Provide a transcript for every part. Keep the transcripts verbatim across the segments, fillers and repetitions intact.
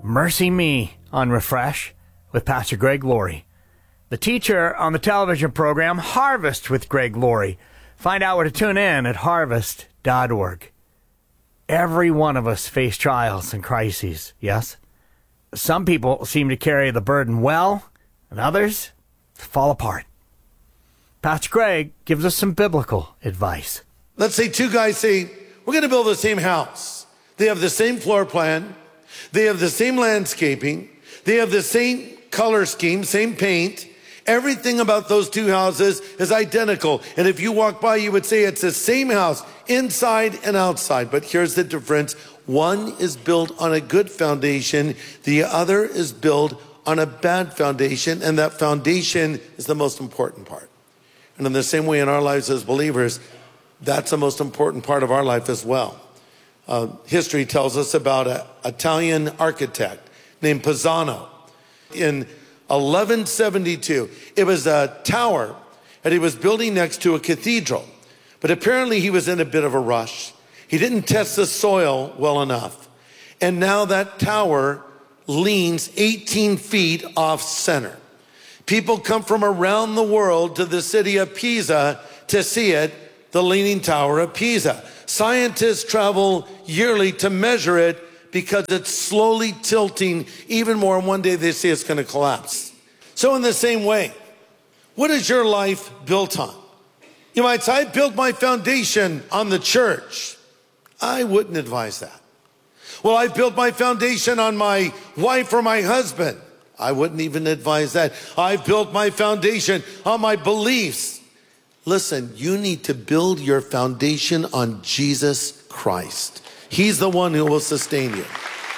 Mercy Me on Refresh with Pastor Greg Laurie. The teacher on the television program Harvest with Greg Laurie. Find out where to tune in at harvest dot org. Every one of us face trials and crises, yes? Some people seem to carry the burden well, and others fall apart. Pastor Greg gives us some biblical advice. Let's say two guys say, we're going to build the same house. They have the same floor plan. They have the same landscaping. They have the same color scheme, same paint. Everything about those two houses is identical. And if you walk by, you would say it's the same house, inside and outside. But here's the difference. One is built on a good foundation. The other is built on a bad foundation. And that foundation is the most important part. And in the same way in our lives as believers, that's the most important part of our life as well. Uh, history tells us about an Italian architect named Pisano. In eleven seventy-two, it was a tower that he was building next to a cathedral. But apparently he was in a bit of a rush. He didn't test the soil well enough. And now that tower leans eighteen feet off center. People come from around the world to the city of Pisa to see it, the Leaning Tower of Pisa. Scientists travel yearly to measure it because it's slowly tilting even more. And one day they say it's going to collapse. So in the same way, what is your life built on? You might say, I built my foundation on the church. I wouldn't advise that. Well, I built my foundation on my wife or my husband. I wouldn't even advise that. I built my foundation on my beliefs. Listen, you need to build your foundation on Jesus Christ. He's the one who will sustain you.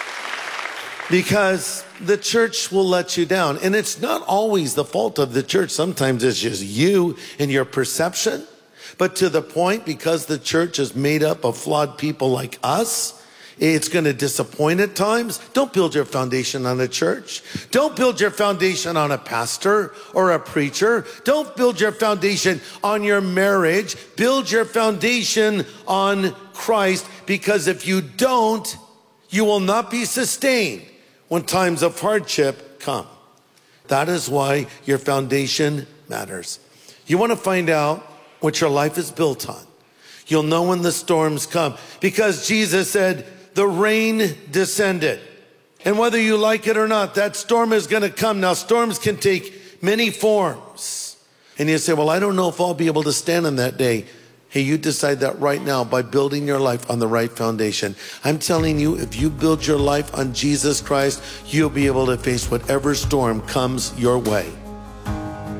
Because the church will let you down. And it's not always the fault of the church. Sometimes it's just you and your perception. But to the point, because the church is made up of flawed people like us, it's going to disappoint at times. Don't build your foundation on a church. Don't build your foundation on a pastor or a preacher. Don't build your foundation on your marriage. Build your foundation on Christ, because if you don't, you will not be sustained when times of hardship come. That is why your foundation matters. You want to find out what your life is built on. You'll know when the storms come, because Jesus said, the rain descended. And whether you like it or not, that storm is going to come. Now, storms can take many forms. And you say, well, I don't know if I'll be able to stand on that day. Hey, you decide that right now by building your life on the right foundation. I'm telling you, if you build your life on Jesus Christ, you'll be able to face whatever storm comes your way.